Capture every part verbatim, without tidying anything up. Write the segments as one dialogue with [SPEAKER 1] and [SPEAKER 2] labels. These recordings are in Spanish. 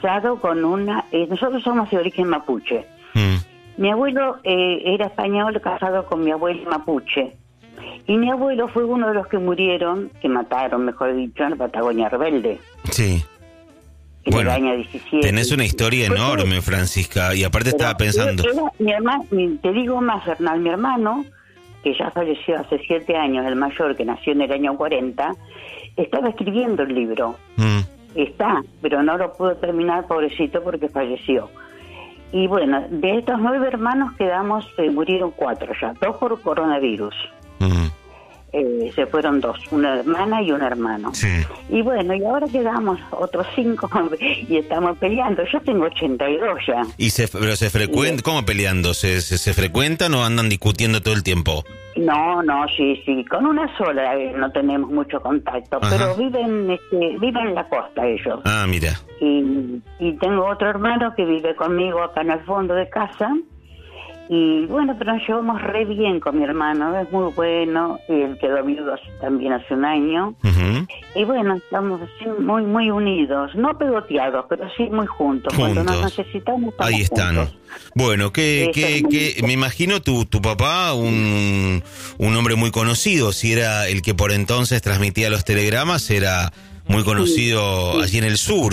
[SPEAKER 1] casado con una... Eh, nosotros somos de origen mapuche.
[SPEAKER 2] Mm.
[SPEAKER 1] Mi abuelo eh, era español, casado con mi abuela mapuche. Y mi abuelo fue uno de los que murieron, que mataron, mejor dicho, en la Patagonia Rebelde.
[SPEAKER 2] Sí.
[SPEAKER 1] En
[SPEAKER 2] Bueno,
[SPEAKER 1] el año diecisiete.
[SPEAKER 2] tenés una historia
[SPEAKER 1] Fue
[SPEAKER 2] enorme,
[SPEAKER 1] todo.
[SPEAKER 2] Francisca, y aparte
[SPEAKER 1] Pero
[SPEAKER 2] estaba pensando...
[SPEAKER 1] era mi hermano, mi- te digo más, Hernán, mi hermano, que ya falleció hace siete años, el mayor, que nació en el año cuarenta, estaba escribiendo el libro.
[SPEAKER 2] Mm.
[SPEAKER 1] Está, pero no lo pudo terminar, pobrecito, porque falleció. Y bueno, de estos nueve hermanos quedamos, eh, murieron cuatro ya, dos por coronavirus.
[SPEAKER 2] Mm.
[SPEAKER 1] Eh, se fueron dos, una hermana y un hermano.
[SPEAKER 2] Sí.
[SPEAKER 1] Y bueno, y ahora quedamos otros cinco y estamos peleando. Yo tengo ochenta y dos ya.
[SPEAKER 2] Y se, pero se frecuentan, ¿cómo peleando? ¿Se, se, ¿Se frecuentan o andan discutiendo todo el tiempo?
[SPEAKER 1] No, no, sí, sí, con una sola eh, no tenemos mucho contacto,
[SPEAKER 2] Ajá.
[SPEAKER 1] pero viven, este, viven en la costa ellos.
[SPEAKER 2] Ah, mira.
[SPEAKER 1] Y, y tengo otro hermano que vive conmigo acá en el fondo de casa. Y bueno, pero nos llevamos re bien con mi hermano, es muy bueno. Y él quedó viudo hace- también hace un año.
[SPEAKER 2] Ujú.
[SPEAKER 1] Y bueno, estamos así muy muy unidos, no pegoteados, pero sí muy juntos. Cuando nos
[SPEAKER 2] Juntos.
[SPEAKER 1] necesitamos, estamos
[SPEAKER 2] Ahí están.
[SPEAKER 1] juntos.
[SPEAKER 2] Bueno, que,
[SPEAKER 1] Eso
[SPEAKER 2] que,
[SPEAKER 1] es muy
[SPEAKER 2] que
[SPEAKER 1] lindo.
[SPEAKER 2] me imagino tu, tu papá, un, un hombre muy conocido, si era el que por entonces transmitía los telegramas, era muy conocido
[SPEAKER 1] sí.
[SPEAKER 2] allí en el sur,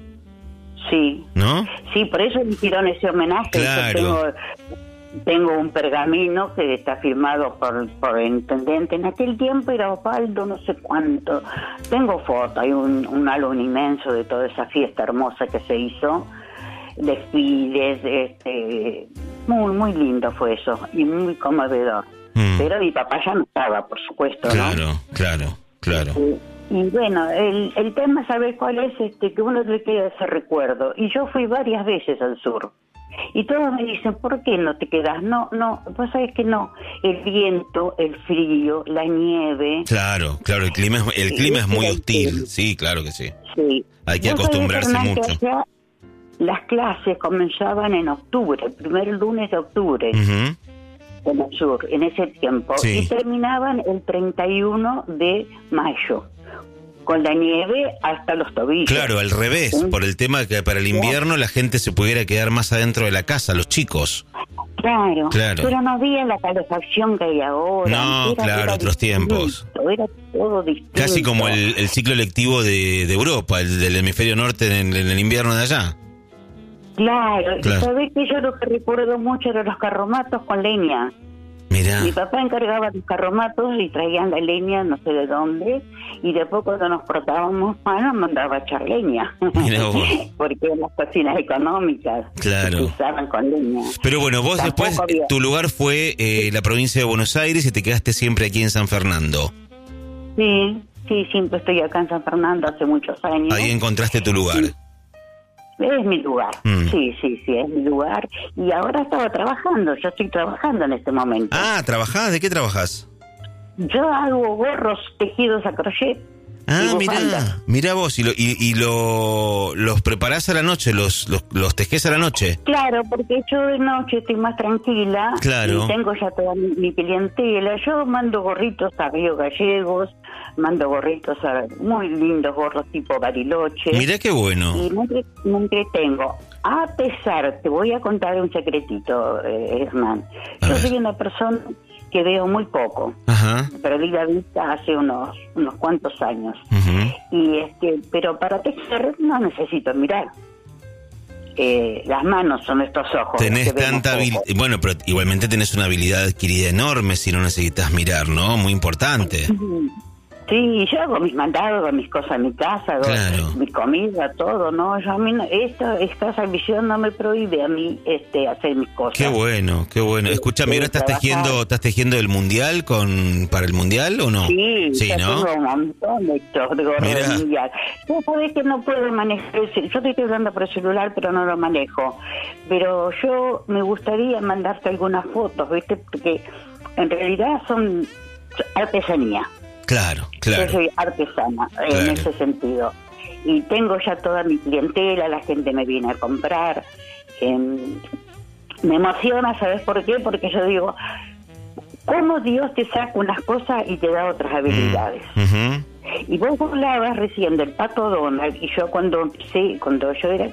[SPEAKER 1] Sí,
[SPEAKER 2] ¿no?
[SPEAKER 1] sí, por eso me hicieron ese homenaje.
[SPEAKER 2] Claro.
[SPEAKER 1] Yo tengo, tengo un pergamino que está firmado por, por el intendente. En aquel tiempo era Osvaldo, no sé cuánto. Tengo foto, hay un, un álbum inmenso de toda esa fiesta hermosa que se hizo. Desfiles, este, muy, muy lindo fue eso y muy conmovedor.
[SPEAKER 2] Mm.
[SPEAKER 1] Pero mi papá ya no estaba, por supuesto, ¿no?
[SPEAKER 2] Claro, claro, claro.
[SPEAKER 1] Eh, y bueno, el, el tema, ¿sabes cuál es? Este, que uno le queda ese recuerdo. Y yo fui varias veces al sur. Y todos me dicen, ¿por qué no te quedas? No, no, vos sabés que no. El viento, el frío, la nieve.
[SPEAKER 2] Claro, claro, el clima es, el
[SPEAKER 1] Sí,
[SPEAKER 2] clima es muy
[SPEAKER 1] sí,
[SPEAKER 2] hostil,
[SPEAKER 1] sí.
[SPEAKER 2] sí, claro que sí.
[SPEAKER 1] Sí.
[SPEAKER 2] Hay que
[SPEAKER 1] Vos sabés,
[SPEAKER 2] acostumbrarse
[SPEAKER 1] Hernán, que
[SPEAKER 2] mucho.
[SPEAKER 1] allá las clases comenzaban en octubre, el primer lunes de octubre,
[SPEAKER 2] Ujú.
[SPEAKER 1] en el sur, en ese tiempo.
[SPEAKER 2] Sí.
[SPEAKER 1] Y terminaban el treinta y uno de mayo, con la nieve hasta los tobillos.
[SPEAKER 2] Claro, al revés,
[SPEAKER 1] Sí.
[SPEAKER 2] por el tema que para el invierno la gente se pudiera quedar más adentro de la casa, los chicos.
[SPEAKER 1] Claro,
[SPEAKER 2] Claro.
[SPEAKER 1] pero no había la calefacción que hay ahora.
[SPEAKER 2] No, claro, otros
[SPEAKER 1] distinto,
[SPEAKER 2] tiempos.
[SPEAKER 1] Era todo distinto.
[SPEAKER 2] Casi como el, el ciclo lectivo de, de Europa, el del hemisferio norte en, en el invierno de allá.
[SPEAKER 1] Claro,
[SPEAKER 2] Claro.
[SPEAKER 1] y sabés que yo lo que recuerdo mucho eran los carromatos con leña.
[SPEAKER 2] Mirá,
[SPEAKER 1] Mi papá encargaba los carromatos y traían la leña no sé de dónde, y después cuando nos portábamos mal nos mandaba a echar leña.
[SPEAKER 2] Mirá vos.
[SPEAKER 1] Porque eran las cocinas económicas
[SPEAKER 2] Claro.
[SPEAKER 1] que se usaban con leña.
[SPEAKER 2] pero bueno, vos
[SPEAKER 1] Tampoco
[SPEAKER 2] después,
[SPEAKER 1] había-
[SPEAKER 2] tu lugar fue eh, la provincia de Buenos Aires y te quedaste siempre aquí en San Fernando.
[SPEAKER 1] Sí, sí, siempre estoy acá en San Fernando hace muchos años.
[SPEAKER 2] Ahí encontraste tu lugar.
[SPEAKER 1] Es mi lugar,
[SPEAKER 2] Mm.
[SPEAKER 1] sí, sí, sí, es mi lugar. Y ahora estaba trabajando, yo estoy trabajando en este momento.
[SPEAKER 2] Ah, ¿trabajás? ¿De qué trabajás?
[SPEAKER 1] Yo hago gorros tejidos a crochet.
[SPEAKER 2] Ah,
[SPEAKER 1] y
[SPEAKER 2] mirá,
[SPEAKER 1] bufandas.
[SPEAKER 2] mirá vos, y, lo, y, y lo, los preparás a la noche, los, los, los tejés a la noche.
[SPEAKER 1] Claro, porque yo de noche estoy más tranquila.
[SPEAKER 2] Claro.
[SPEAKER 1] Y tengo ya toda mi, mi clientela. Yo mando gorritos a Río Gallegos, mando gorritos a muy lindos gorros tipo Bariloche.
[SPEAKER 2] Mirá qué bueno.
[SPEAKER 1] Y me, entre- me entretengo. A pesar, te voy a contar un secretito, eh, Hernán.
[SPEAKER 2] A
[SPEAKER 1] Yo
[SPEAKER 2] ver.
[SPEAKER 1] soy una persona que veo muy poco.
[SPEAKER 2] Ajá.
[SPEAKER 1] Perdí la vista hace unos unos cuantos años.
[SPEAKER 2] Ujú.
[SPEAKER 1] Y este, pero para tejer no necesito mirar. Eh, las manos son estos ojos.
[SPEAKER 2] Tenés
[SPEAKER 1] que vemos
[SPEAKER 2] tanta
[SPEAKER 1] poco.
[SPEAKER 2] habilidad. Bueno, pero igualmente tenés una habilidad adquirida enorme si no necesitas mirar, ¿no? Muy importante.
[SPEAKER 1] Sí, yo hago mis mandados, hago mis cosas en mi casa, hago
[SPEAKER 2] Claro.
[SPEAKER 1] mi comida, todo, ¿no? Yo a mí, no- esta, esta visión no me prohíbe a mí este, hacer mis cosas.
[SPEAKER 2] Qué bueno, qué bueno.
[SPEAKER 1] Sí,
[SPEAKER 2] Escúchame,
[SPEAKER 1] sí,
[SPEAKER 2] ¿ahora estás
[SPEAKER 1] trabajar.
[SPEAKER 2] tejiendo, estás tejiendo el mundial con para el mundial o no?
[SPEAKER 1] Sí,
[SPEAKER 2] Sí,
[SPEAKER 1] ya
[SPEAKER 2] ¿no?
[SPEAKER 1] tengo un montón de estos de gorros
[SPEAKER 2] Mirá.
[SPEAKER 1] de mundial. Tú sabés que no puedo manejar el cel- yo te estoy hablando por el celular, pero no lo manejo. Pero yo me gustaría mandarte algunas fotos, ¿viste? Porque en realidad son artesanía.
[SPEAKER 2] Claro,
[SPEAKER 1] Yo
[SPEAKER 2] claro.
[SPEAKER 1] soy artesana en
[SPEAKER 2] Claro.
[SPEAKER 1] ese sentido. Y tengo ya toda mi clientela, la gente me viene a comprar. em, me emociona, ¿sabes por qué? Porque yo digo, ¿cómo Dios te saca unas cosas y te da otras habilidades?
[SPEAKER 2] Mm, ujú.
[SPEAKER 1] Y vos hablabas recién del Pato Donald, y yo cuando empecé, cuando yo era